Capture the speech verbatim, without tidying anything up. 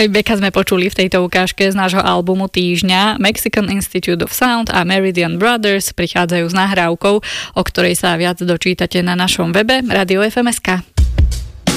Aj Beka sme počuli v tejto ukážke z nášho albumu týždňa. Mexican Institute of Sound a Meridian Brothers prichádzajú s nahrávkou, o ktorej sa viac dočítate na našom webe Radio ef em bodka es ká.